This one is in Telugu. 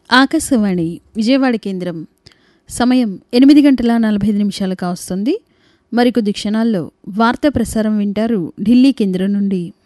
ఆకాశవాణి విజయవాడ కేంద్రం. సమయం 8:45 కావస్తుంది. మరికొద్ది క్షణాల్లో వార్తా ప్రసారం వింటారు ఢిల్లీ కేంద్రం నుండి.